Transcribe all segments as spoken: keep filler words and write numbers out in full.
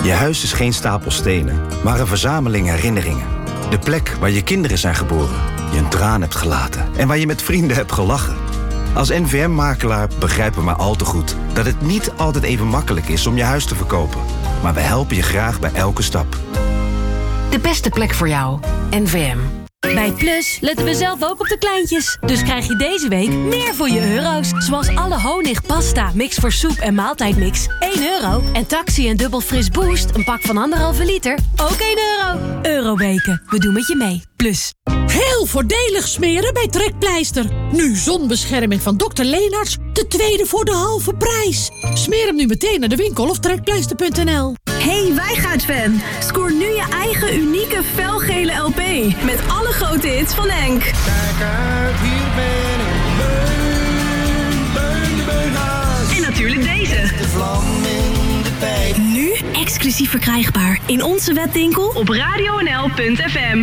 Je huis is geen stapel stenen, maar een verzameling herinneringen. De plek waar je kinderen zijn geboren, je een traan hebt gelaten en waar je met vrienden hebt gelachen. Als N V M-makelaar begrijpen we maar al te goed dat het niet altijd even makkelijk is om je huis te verkopen. Maar we helpen je graag bij elke stap. De beste plek voor jou. N V M. Bij Plus letten we zelf ook op de kleintjes. Dus krijg je deze week meer voor je euro's. Zoals alle honig, pasta, mix voor soep en maaltijdmix. één euro. En Taxi en Dubbel Fris Boost, een pak van anderhalve liter. Ook één euro. Euroweken. We doen met je mee. Plus. Heel voordelig smeren bij Trekpleister. Nu zonbescherming van dokter Leenaerts. De tweede voor de halve prijs. Smeer hem nu meteen naar de winkel of trekpleister punt n l. Hey Wijngaard-fan. Scoor nu je eigen unieke felgele L P. Met alle grote hits van Henk. Kijk uit, hier ben ik. Beun, beun, beunhaas. En natuurlijk deze. De vlam in de pijp. Nu exclusief verkrijgbaar in onze webwinkel op radio n l punt f m.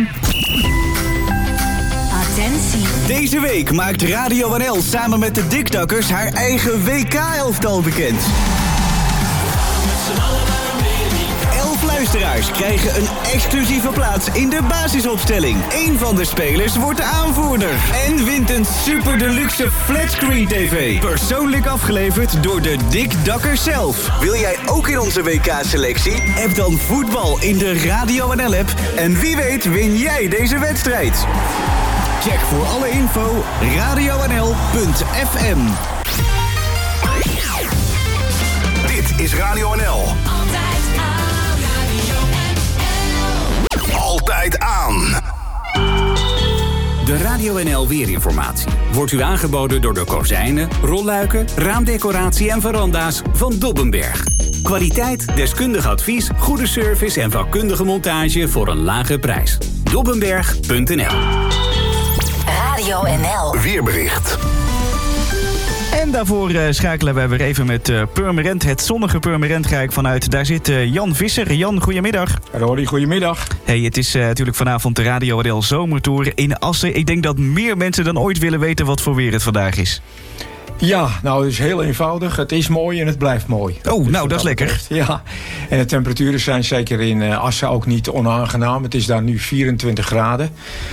Attentie. Deze week maakt Radio N L samen met de Dikdakkers haar eigen W K-elftal bekend. Elf luisteraars krijgen een exclusieve plaats in de basisopstelling. Eén van de spelers wordt de aanvoerder. En wint een super deluxe flatscreen tv. Persoonlijk afgeleverd door de Dikdakkers zelf. Wil jij ook in onze W K-selectie? App dan voetbal in de Radio N L-app. En wie weet win jij deze wedstrijd. Check voor alle info radio n l punt f m. Dit is Radio N L. Altijd aan. Radio N L. Altijd aan. De Radio N L weerinformatie wordt u aangeboden door de kozijnen, rolluiken, raamdecoratie en veranda's van Dobbenberg. Kwaliteit, deskundig advies, goede service en vakkundige montage voor een lage prijs. Dobbenberg punt n l. Radio N L. Weerbericht. En daarvoor uh, schakelen we weer even met uh, Purmerend, het zonnige Purmerendrijk vanuit. Daar zit uh, Jan Visser. Jan, goedemiddag. Hallo, goedemiddag. Hey, het is uh, natuurlijk vanavond de Radio N L Zomertour in Assen. Ik denk dat meer mensen dan ooit willen weten wat voor weer het vandaag is. Ja, nou, het is heel eenvoudig. Het is mooi en het blijft mooi. Oh, dus nou, dat is lekker. Betreft, ja, en de temperaturen zijn zeker in uh, Assen ook niet onaangenaam. Het is daar nu vierentwintig graden.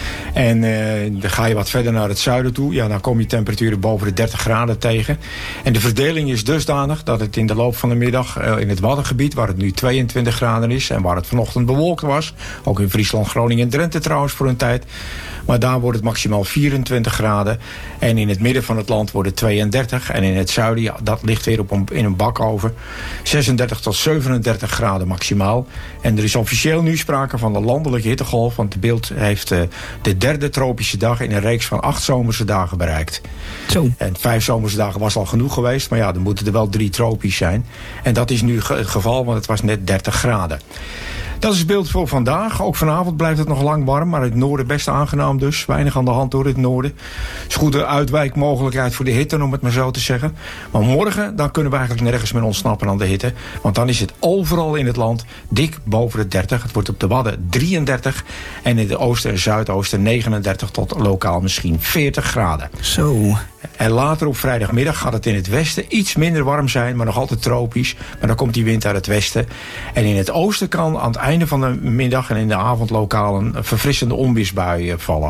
En uh, dan ga je wat verder naar het zuiden toe. Ja, dan kom je temperaturen boven de dertig graden tegen. En de verdeling is dusdanig dat het in de loop van de middag uh, in het Waddengebied, waar het nu tweeëntwintig graden is en waar het vanochtend bewolkt was, ook in Friesland, Groningen en Drenthe trouwens voor een tijd, maar daar wordt het maximaal vierentwintig graden. En in het midden van het land wordt het tweeëndertig. En in het zuiden, ja, dat ligt weer op een, in een bak over. zesendertig tot zevenendertig graden maximaal. En er is officieel nu sprake van de landelijke hittegolf. Want de Beeld heeft uh, de derde tropische dag in een reeks van acht zomerse dagen bereikt. Zo. En vijf zomerse dagen was al genoeg geweest. Maar ja, dan moeten er wel drie tropisch zijn. En dat is nu het geval, want het was net dertig graden. Dat is het beeld voor vandaag. Ook vanavond blijft het nog lang warm, maar het noorden best aangenaam dus. Weinig aan de hand door het noorden. Het is goede uitwijkmogelijkheid voor de hitte, om het maar zo te zeggen. Maar morgen, dan kunnen we eigenlijk nergens meer ontsnappen aan de hitte. Want dan is het overal in het land dik boven de dertig. Het wordt op de Wadden drieëndertig. En in de oosten en zuidoosten negenendertig tot lokaal misschien veertig graden. Zo. En later op vrijdagmiddag gaat het in het westen iets minder warm zijn, maar nog altijd tropisch. Maar dan komt die wind uit het westen. En in het oosten kan aan het einde van de middag en in de avond lokaal een verfrissende onweersbui vallen.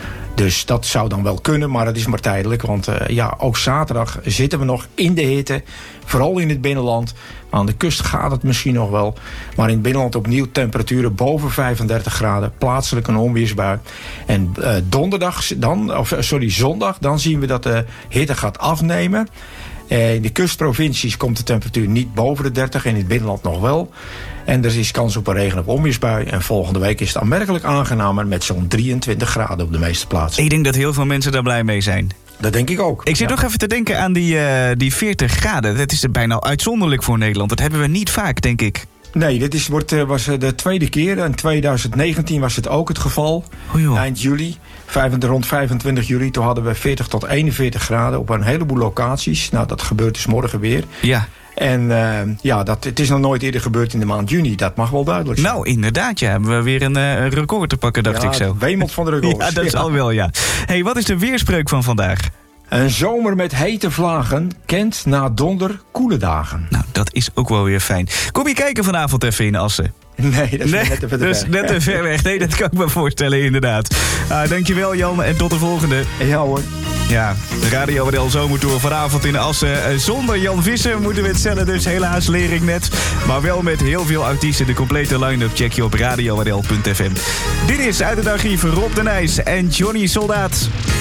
Dus dat zou dan wel kunnen, maar het is maar tijdelijk. Want uh, ja, ook zaterdag zitten we nog in de hitte. Vooral in het binnenland. Aan de kust gaat het misschien nog wel. Maar in het binnenland opnieuw temperaturen boven vijfendertig graden. Plaatselijk een onweersbui. En uh, donderdag, dan, of sorry, zondag, dan zien we dat de hitte gaat afnemen. Uh, in de kustprovincies komt de temperatuur niet boven de dertig. In het binnenland nog wel. En er is kans op een regen- of onweersbui. En volgende week is het aanmerkelijk aangenamer met zo'n drieëntwintig graden op de meeste plaatsen. Ik denk dat heel veel mensen daar blij mee zijn. Dat denk ik ook. Ik zit ja. nog even te denken aan die, uh, die veertig graden. Dat is bijna uitzonderlijk voor Nederland. Dat hebben we niet vaak, denk ik. Nee, dit is, wordt, was de tweede keer. In twintig negentien was het ook het geval. Oh, eind juli. Rond vijfentwintig juli. Toen hadden we veertig tot eenenveertig graden op een heleboel locaties. Nou, dat gebeurt dus morgen weer. Ja. En uh, ja, dat, het is nog nooit eerder gebeurd in de maand juni. Dat mag wel duidelijk zijn. Nou, inderdaad, ja. Hebben we weer een uh, record te pakken, dacht ja, ik zo. Wemelt van de records. Ja, dat is ja. al wel, ja. Hey, wat is de weerspreuk van vandaag? Een zomer met hete vlagen kent na donder koele dagen. Nou, dat is ook wel weer fijn. Kom je kijken vanavond even in Assen? Nee, dat is nee, net even te dus ver. net te ver weg. Nee, dat kan ik me voorstellen, inderdaad. Ah, dankjewel, Jan, en tot de volgende. Ja hoor. Ja, de Radio W N L Zomertour vanavond in Assen. Zonder Jan Visser moeten we het stellen, dus helaas leer ik net. Maar wel met heel veel artiesten. De complete line-up check je op radio w n l punt f m. Dit is uit het archief Rob de Nijs en Johnny Soldaat.